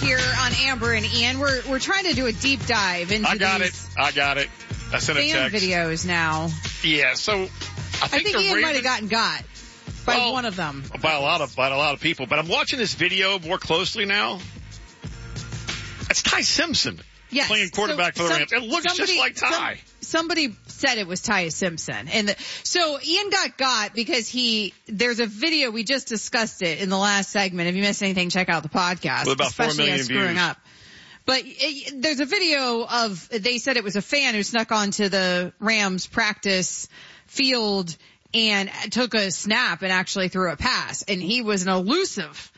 here on Amber and Ian. We're trying to do a deep dive into I got it. I sent a fan text. videos now. Yeah, so I think Ian might have gotten got by one of them. By a lot of people. But I'm watching this video more closely now. That's Ty Simpson playing quarterback for the Rams. It looks just like Ty. Somebody said it was Ty Simpson. So Ian got because there's a video, we just discussed it in the last segment. If you missed anything, check out the podcast. With about 4 million screwing views. Up. But there's a video they said it was a fan who snuck onto the Rams practice field and took a snap and actually threw a pass. And he was an elusive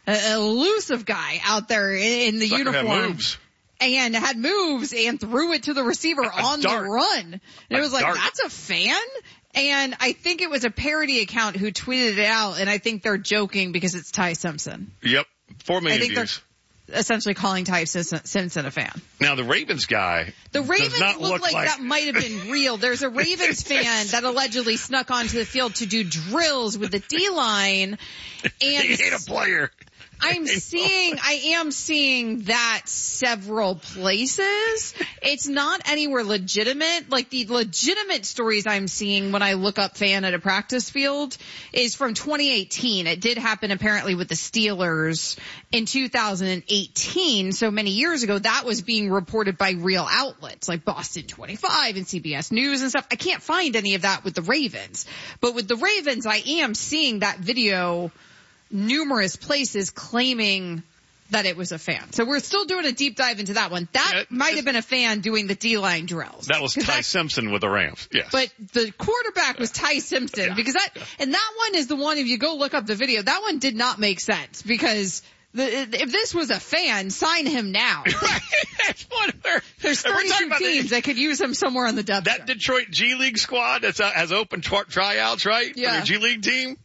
guy out there in the uniform. Had moves. And had moves and threw it to the receiver on the run. And it was like, that's a fan? And I think it was a parody account who tweeted it out, and I think they're joking because it's Ty Simpson. Yep. 4 million views. They're essentially calling Ty Simpson a fan. Now, the Ravens guy does not look like that might have been real. There's a Ravens fan that allegedly snuck onto the field to do drills with the D-line. And he ate a player. I am seeing that several places. It's not anywhere legitimate. Like the legitimate stories I'm seeing when I look up fan at a practice field is from 2018. It did happen apparently with the Steelers in 2018. So many years ago, that was being reported by real outlets like Boston 25 and CBS News and stuff. I can't find any of that with the Ravens. But with the Ravens, I am seeing that video numerous places claiming that it was a fan. So we're still doing a deep dive into that one. That might have been a fan doing the D-line drills. That was Ty Simpson with the Rams. Yes. But the quarterback was Ty Simpson because and that one is the one, if you go look up the video, that one did not make sense because if this was a fan, sign him now. There's 32 teams that could use him somewhere on the depth chart. That Detroit G League squad has open tryouts, right? Yeah. For their G League team.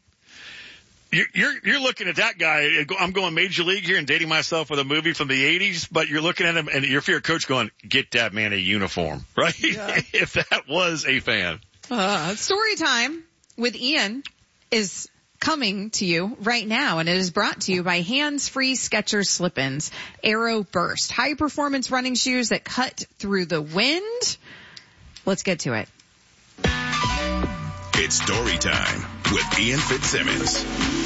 You're looking at that guy. I'm going major league here and dating myself with a movie from the 80s, but you're looking at him and you're for your coach going, get that man a uniform, right? Yeah. If that was a fan. Story time with Ian is coming to you right now, and it is brought to you by hands-free Skechers Slip-ins Aero Burst. High-performance running shoes that cut through the wind. Let's get to it. It's story time with Ian Fitzsimmons.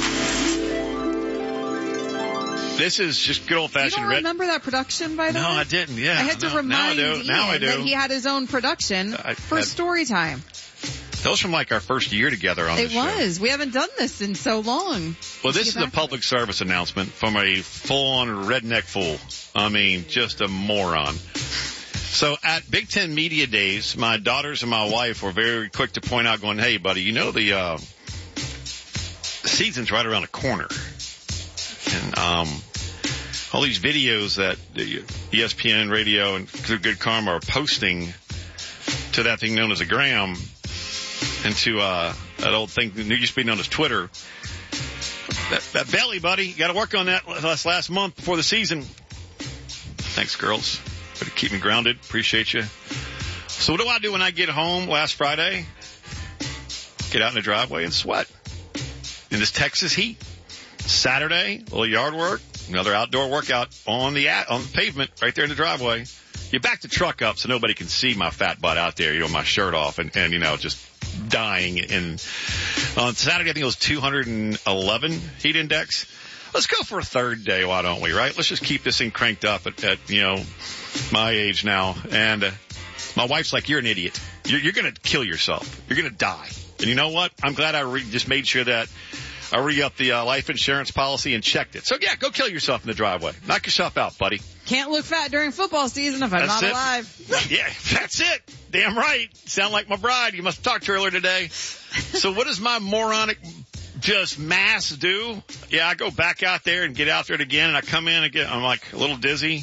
This is just good old-fashioned. You don't remember that production, by the way? No, I didn't. Yeah, I had to remind Ian that he had his own production for story time. That was from like our first year together on the show. It was. We haven't done this in so long. Well, this is a public service announcement from a full-on redneck fool. I mean, just a moron. So at Big Ten Media Days, my daughters and my wife were very quick to point out, going, hey, buddy, you know the season's right around the corner. And all these videos that the ESPN Radio and Good Karma are posting to that thing known as a gram and to that old thing that used to be known as Twitter. That belly, buddy, you got to work on that last month before the season. Thanks, girls. Way to keep me grounded. Appreciate you. So what do I do when I get home last Friday? Get out in the driveway and sweat in this Texas heat. Saturday, a little yard work, another outdoor workout on the pavement right there in the driveway. You back the truck up so nobody can see my fat butt out there, my shirt off and just dying. And on Saturday, I think it was 211 heat index. Let's go for a third day, why don't we, right? Let's just keep this thing cranked up at my age now. And my wife's like, you're an idiot. You're going to kill yourself. You're going to die. And you know what? I'm glad I just made sure that I re-upped the life insurance policy and checked it. So, yeah, go kill yourself in the driveway. Knock yourself out, buddy. Can't look fat during football season if I'm not alive. Yeah, that's it. Damn right. Sound like my bride. You must have talked to her earlier today. So what does my moronic just mass do? Yeah, I go back out there and get out there again, and I come in and I'm like a little dizzy.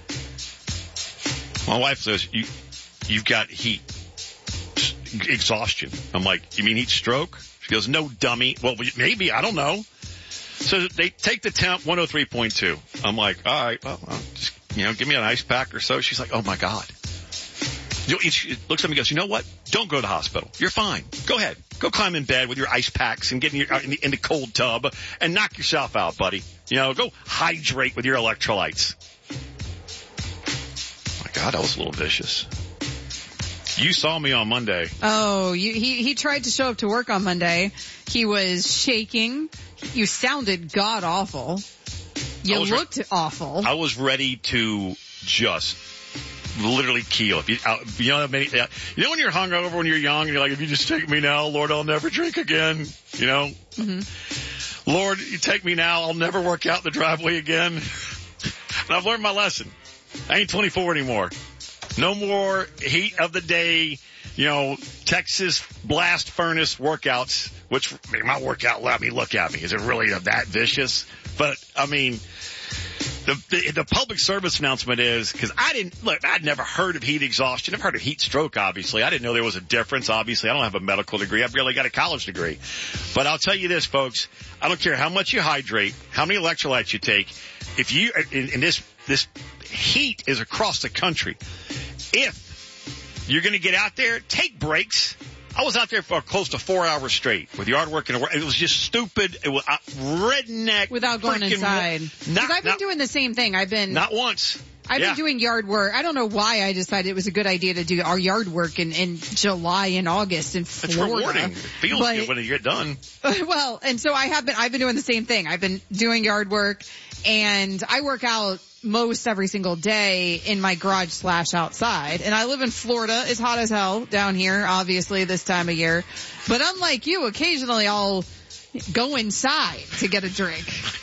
My wife says, you've got heat exhaustion. I'm like, you mean heat stroke? She goes, no, dummy. Well, maybe. I don't know. So they take the temp, 103.2. I'm like, all right, well, just, give me an ice pack or so. She's like, oh, my God. He looks at me and goes, you know what? Don't go to the hospital. You're fine. Go ahead. Go climb in bed with your ice packs and get in the cold tub and knock yourself out, buddy. Go hydrate with your electrolytes. My God, that was a little vicious. You saw me on Monday. Oh, he tried to show up to work on Monday. He was shaking. You sounded god awful. You looked awful. I was ready to just literally keel. When you're hungover when you're young and you're like, if you just take me now, Lord, I'll never drink again. Mm-hmm. Lord, you take me now, I'll never work out in the driveway again. And I've learned my lesson. I ain't 24 anymore. No more heat of the day, Texas blast furnace workouts, which my workout let me look at me. Is it really that vicious? But, I mean, the public service announcement is, because I'd never heard of heat exhaustion. I've heard of heat stroke, obviously. I didn't know there was a difference, obviously. I don't have a medical degree. I barely got a college degree. But I'll tell you this, folks. I don't care how much you hydrate, how many electrolytes you take. If you, in this heat is across the country. If you're going to get out there, take breaks. I was out there for close to 4 hours straight with yard work, and it was just stupid. It was redneck. Without going inside. Because I've been doing the same thing. Not once. I've been doing yard work. I don't know why I decided it was a good idea to do our yard work in July and August in Florida. It's rewarding. It feels good when you get done. Well, and so I've been doing the same thing. I've been doing yard work, and I work out most every single day in my garage / outside. And I live in Florida. It's hot as hell down here, obviously, this time of year. But unlike you, occasionally I'll go inside to get a drink.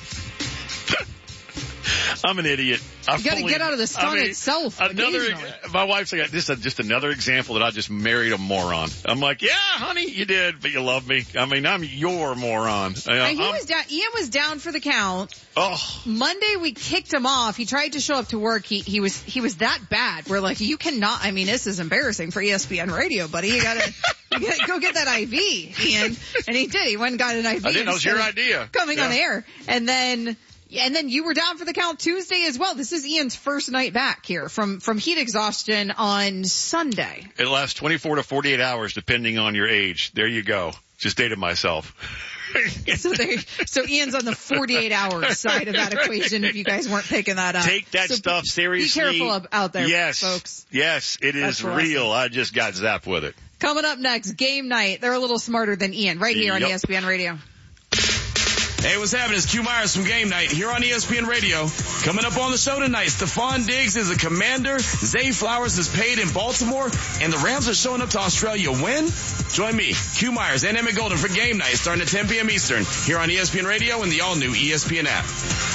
I'm an idiot. You got to get out of the sun itself. My wife's like, this is just another example that I just married a moron. I'm like, yeah, honey, you did, but you love me. I mean, I'm your moron. Ian was down for the count. Oh. Monday we kicked him off. He tried to show up to work. He was that bad. We're like, you cannot. I mean, this is embarrassing for ESPN Radio, buddy. You gotta go get that IV, Ian. And he did. He went and got an IV. I didn't know it was your idea. Coming on air, and then you were down for the count Tuesday as well. This is Ian's first night back here from heat exhaustion on Sunday. It lasts 24 to 48 hours depending on your age. There you go. Just dated myself. So Ian's on the 48 hour side of that equation if you guys weren't picking that up. Take that stuff seriously. Be careful out there, folks. Yes, it is real. I just got zapped with it. Coming up next, game night. They're a little smarter than Ian right here on ESPN Radio. Hey, what's happening? It's Q Myers from Game Night here on ESPN Radio. Coming up on the show tonight, Stephon Diggs is a Commander, Zay Flowers is paid in Baltimore, and the Rams are showing up to Australia. When? Join me, Q Myers, and Emmett Golden for Game Night starting at 10 p.m. Eastern here on ESPN Radio and the all-new ESPN app.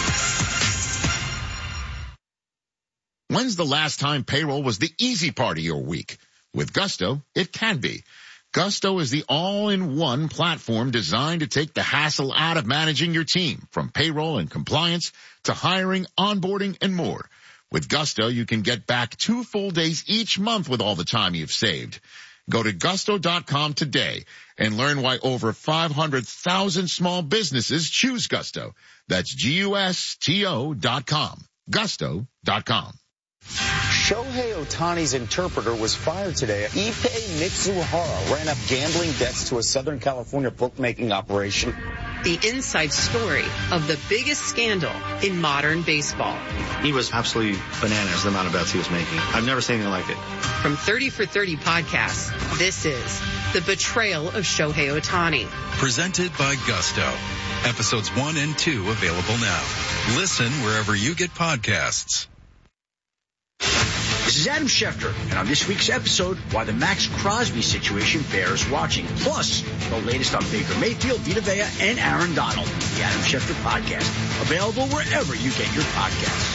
When's the last time payroll was the easy part of your week? With Gusto, it can be. Gusto is the all-in-one platform designed to take the hassle out of managing your team, from payroll and compliance to hiring, onboarding, and more. With Gusto, you can get back 2 full days each month with all the time you've saved. Go to gusto.com today and learn why over 500,000 small businesses choose Gusto. That's GUSTO.com. Gusto.com. Shohei Ohtani's interpreter was fired today. Ippei Mitsuhara ran up gambling debts to a Southern California bookmaking operation. The inside story of the biggest scandal in modern baseball. He was absolutely bananas, the amount of bets he was making. I've never seen anything like it. From 30 for 30 podcasts, this is The Betrayal of Shohei Ohtani. Presented by Gusto. Episodes 1 and 2 available now. Listen wherever you get podcasts. This is Adam Schefter, and on this week's episode, why the Max Crosby situation bears watching. Plus, the latest on Baker Mayfield, Vita Vea, and Aaron Donald. The Adam Schefter Podcast, available wherever you get your podcasts.